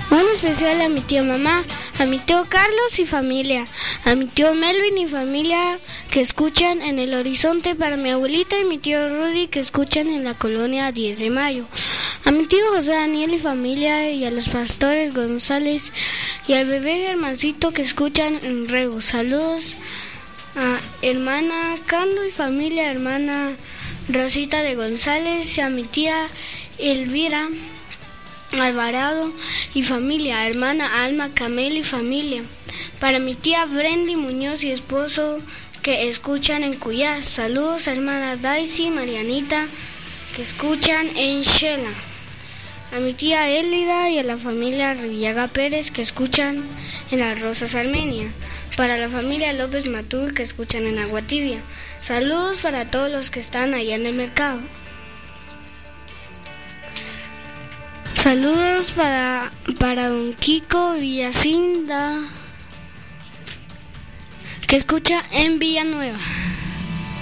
Un especial a mi tío mamá, a mi tío Carlos y familia, a mi tío Melvin y familia que escuchan en el horizonte, para mi abuelita y mi tío Rudy que escuchan en la colonia 10 de mayo, a mi tío José Daniel y familia, y a los pastores González y al bebé Germancito que escuchan en Rego. Saludos a hermana Cando y familia, hermana Rosita de González, y a mi tía Elvira Alvarado y familia, hermana Alma Camel y familia, para mi tía Brendy Muñoz y esposo que escuchan en Cuyás. Saludos a hermana Daisy y Marianita que escuchan en Shela, a mi tía Élida y a la familia Rivillaga Pérez que escuchan en Las Rosas Armenia, para la familia López Matul que escuchan en Agua Tibia. Saludos para todos los que están allá en el mercado. Saludos para don Kiko Villacinda que escucha en Villanueva.